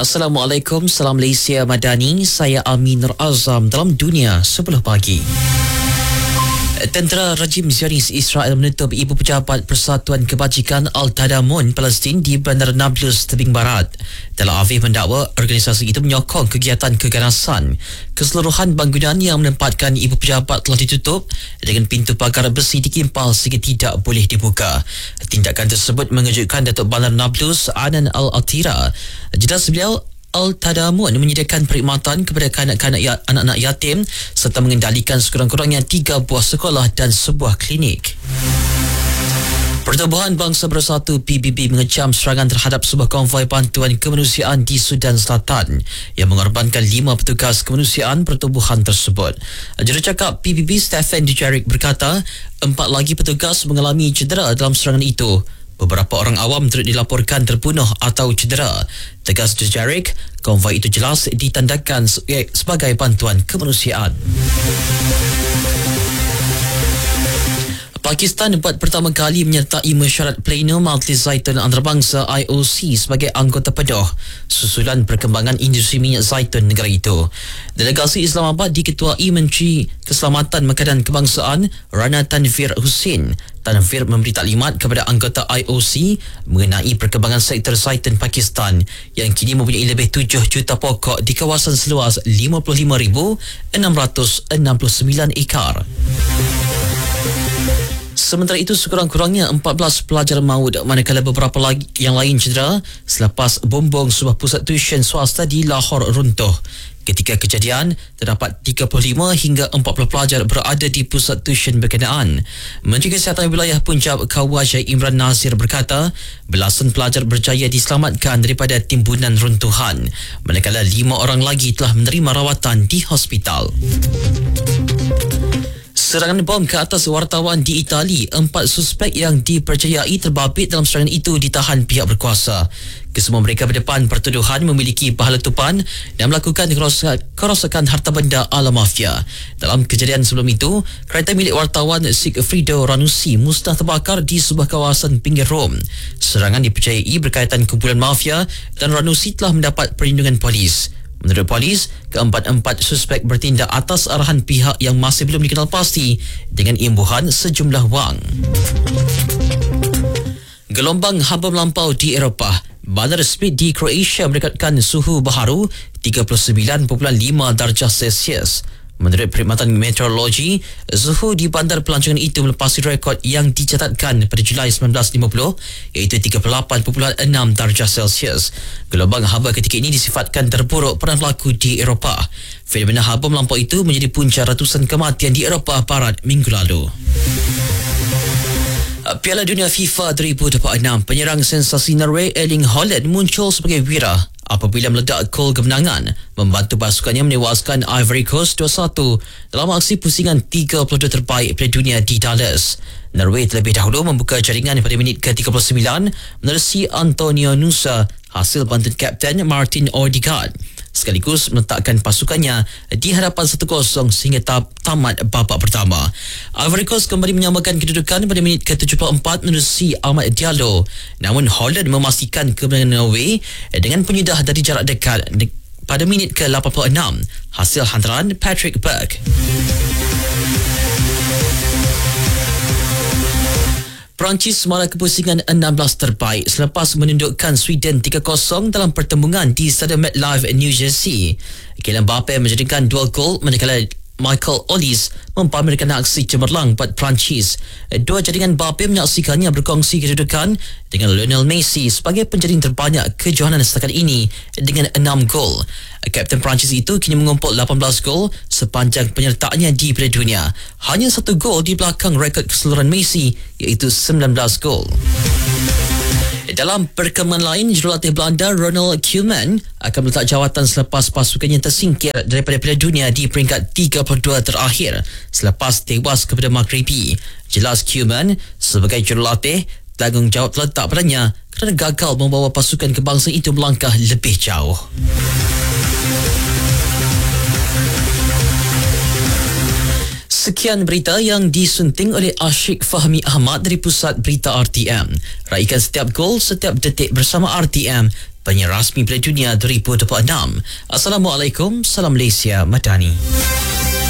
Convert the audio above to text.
Assalamualaikum, salam Malaysia Madani. Saya Amin Nur Azam dalam Dunia 10 pagi. Tentera rejim Zionis Israel menutup Ibu Pejabat Persatuan Kebajikan Al-Tadamun Palestin di Bandar Nablus tebing barat. Tel Aviv mendakwa organisasi itu menyokong kegiatan keganasan. Keseluruhan bangunan yang menempatkan Ibu Pejabat telah ditutup dengan pintu pagar besi dikimpal sehingga tidak boleh dibuka. Tindakan tersebut mengejutkan Datuk Bandar Nablus Anan Al-Atira. Jelas beliau, Al-Tadamun menyediakan perkhidmatan kepada anak-anak yatim serta mengendalikan sekurang-kurangnya 3 buah sekolah dan sebuah klinik. Pertubuhan Bangsa Bersatu PBB mengecam serangan terhadap sebuah konvoi bantuan kemanusiaan di Sudan Selatan yang mengorbankan 5 petugas kemanusiaan pertubuhan tersebut. Jurucakap PBB Stephen Dujarric berkata 4 lagi petugas mengalami cedera dalam serangan itu. Beberapa orang awam turut dilaporkan terbunuh atau cedera. Tegas Dujarric, konvoi itu jelas ditandakan sebagai bantuan kemanusiaan. Pakistan buat pertama kali menyertai mesyuarat plenum Majlis Zaitun Antarabangsa IOC sebagai anggota penuh susulan perkembangan industri minyak zaitun negara itu. Delegasi Islamabad diketuai Menteri Keselamatan Makanan Kebangsaan Rana Tanvir Hussein. Tanvir memberi taklimat kepada anggota IOC mengenai perkembangan sektor zaitun Pakistan yang kini mempunyai lebih 7 juta pokok di kawasan seluas 55,669 ekar. Sementara itu, sekurang-kurangnya 14 pelajar maut manakala beberapa lagi yang lain cedera selepas bumbung sebuah pusat tuisyen swasta di Lahore runtuh. Ketika kejadian, terdapat 35 hingga 40 pelajar berada di pusat tuisyen berkenaan. Menteri Kesihatan Wilayah Punjab Khawaja Imran Nazir berkata, belasan pelajar berjaya diselamatkan daripada timbunan runtuhan, manakala 5 orang lagi telah menerima rawatan di hospital. Serangan bom ke atas wartawan di Itali, 4 suspek yang dipercayai terbabit dalam serangan itu ditahan pihak berkuasa. Kesemua mereka berdepan pertuduhan memiliki pahala tupan dan melakukan kerosakan harta benda ala mafia. Dalam kejadian sebelum itu, kereta milik wartawan Sigfrido Ranucci musnah terbakar di sebuah kawasan pinggir Rom. Serangan dipercayai berkaitan kumpulan mafia dan Ranucci telah mendapat perlindungan polis. Menurut polis, keempat-empat suspek bertindak atas arahan pihak yang masih belum dikenal pasti dengan imbuhan sejumlah wang. Gelombang haba melampau di Eropah. Bandar Split di Croatia mendekatkan suhu baharu 39.5 darjah Celsius. Menurut perkhidmatan meteorologi, suhu di bandar pelancongan itu melepasi rekod yang dicatatkan pada Julai 1950 iaitu 38.6 darjah Celsius. Gelombang haba ketika ini disifatkan terburuk pernah berlaku di Eropah. Fenomena haba melampau itu menjadi punca ratusan kematian di Eropah Barat minggu lalu. Piala Dunia FIFA 2026, penyerang sensasi Norway Erling Haaland muncul sebagai wira apabila meledak gol kemenangan membantu pasukannya menewaskan Ivory Coast 2-1 dalam aksi pusingan 32 terbaik Piala Dunia di Dallas. Norway terlebih dahulu membuka jaringan pada minit ke-39 menerusi Antonio Nusa hasil bantuan kapten Martin Odegaard, sekaligus meletakkan pasukannya di hadapan 1-0 sehingga tamat babak pertama. Ivory Coast kembali menyamakan kedudukan pada minit ke-74 menerusi Ahmad Diallo. Namun Holland memastikan kemenangan Norway dengan penyudah dari jarak dekat pada minit ke-86 hasil hantaran Patrick Berg. Perancis mara kepusingan 16 terbaik selepas menundukkan Sweden 3-0 dalam pertembungan di Stadium MetLife New Jersey. Kylian Mbappe menjadikan 2 gol manakala Michael Olise mempamerkan aksi cemerlang buat Perancis. 2 jaringan Mbappe menyaksikannya berkongsi kedudukan dengan Lionel Messi sebagai penjaring terbanyak kejohanan setakat ini dengan 6 gol. Kapten Perancis itu kini mengumpul 18 gol sepanjang penyertaannya di Piala Dunia. Hanya 1 gol di belakang rekod keseluruhan Messi iaitu 19 gol. Dalam perkembangan lain, jurulatih Belanda Ronald Koeman akan meletak jawatan selepas pasukannya tersingkir daripada Piala Dunia di peringkat 32 terakhir selepas tewas kepada Maghribi. Jelas Koeman sebagai jurulatih, tanggungjawab terletak padanya kerana gagal membawa pasukan kebangsaan itu melangkah lebih jauh. Sekian berita yang disunting oleh Ashik Fahmi Ahmad dari Pusat Berita RTM. Raikan setiap gol, setiap detik bersama RTM, penyiar rasmi Piala Dunia 2026. Assalamualaikum, salam Malaysia Madani.